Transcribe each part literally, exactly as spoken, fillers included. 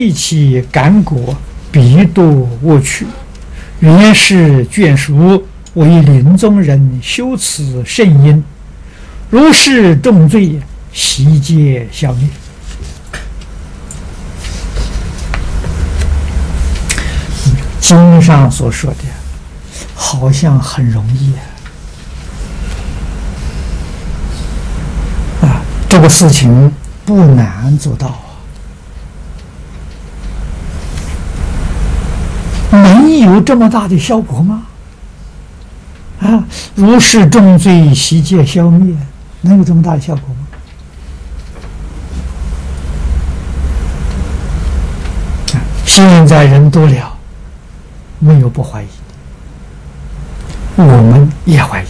一起感果，彼度我去。原是眷属，为临终人修此圣因，如是重罪，悉皆消灭。经上所说的，好像很容易啊！啊，这个事情不难做到啊。 能有这么大的效果吗？啊，如是重罪，悉皆消灭，能有这么大的效果吗？啊，现在人多了，没有不怀疑的，我们也怀疑。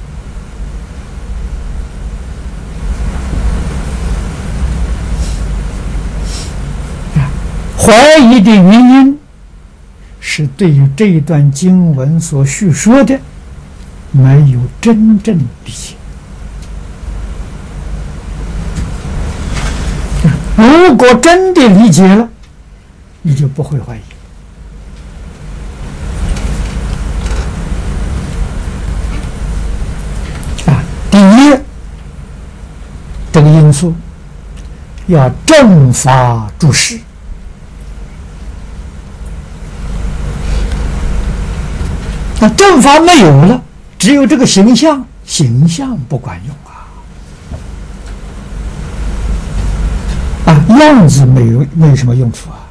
啊，怀疑的原因。 是对于这一段经文所叙说的没有真正理解。如果真的理解了，你就不会怀疑。啊，第一，这个因素要正法注释。 那正法没有了，只有这个形象，形象不管用啊！啊，样子没有没有什么用处啊！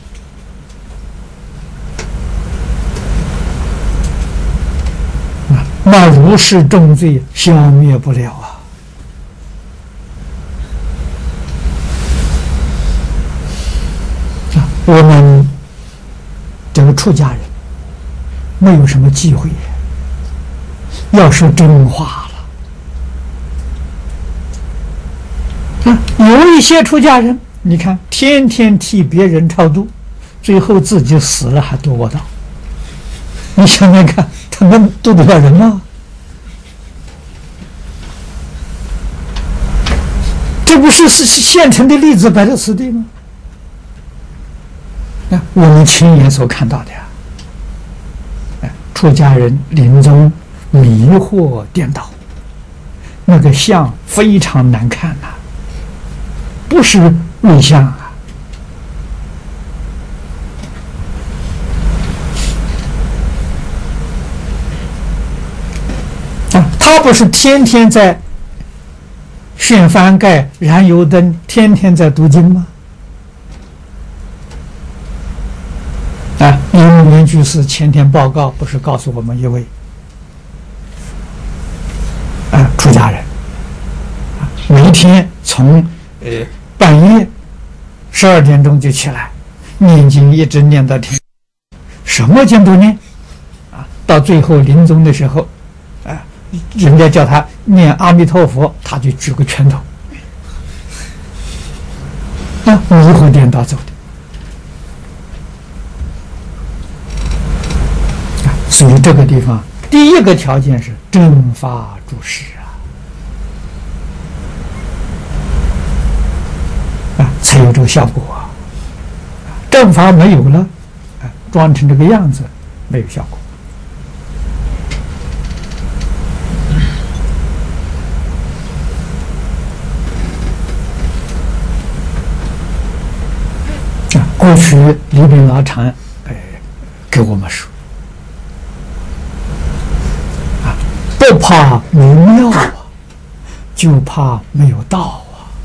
啊，那如是重罪消灭不了啊！啊，我们这个出家人。 没有什么机会，要说真话了。啊，有一些出家人，你看，天天替别人超度，最后自己死了还度不到。你想想看，他能度得了人吗？这不是是现成的例子摆在此地吗？啊，我们亲眼所看到的呀。 出家人临终迷惑颠倒，那个相非常难看呐、啊，不是瑞相啊！啊，他不是天天在旋幡盖、燃油灯，天天在读经吗？ 啊，因为袁居士前天报告不是告诉我们一位啊出家人，啊，每天从呃半夜十二点钟就起来念经，一直念到天，什么经都念，啊，到最后临终的时候，啊，人家叫他念阿弥陀佛，他就举个拳头，啊，迷惑颠倒走的。 所以这个地方，第一个条件是正法注释啊，啊，才有这个效果啊。正法没有了，啊，装成这个样子，没有效果。啊，过去李炳老禅，哎，给我们说。 不怕没妙啊，就怕没有道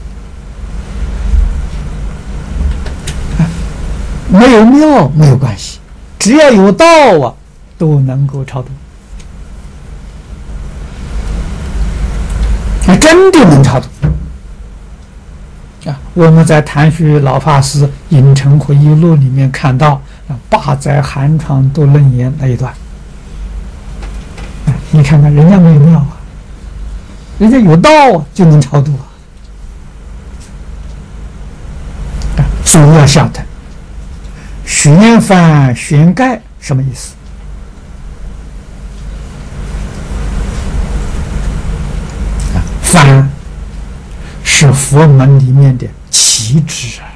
啊！没有妙没有关系，只要有道啊，都能够超度。啊，真的能超度啊！我们在谭旭老法师《隐城回忆录》里面看到啊，八载寒窗度楞严那一段。 你看看人家没有妙啊，人家有道啊，就能超度啊。啊，主要晓得旋幡旋盖什么意思？啊，幡是佛门里面的旗帜啊。